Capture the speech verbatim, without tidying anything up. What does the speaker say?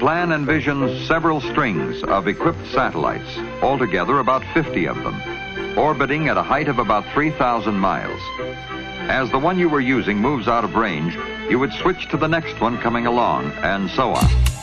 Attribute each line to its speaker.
Speaker 1: plan envisions several strings of equipped satellites, altogether about fifty of them, orbiting at a height of about three thousand miles. As the one you were using moves out of range, you would switch to the next one coming along, and so on.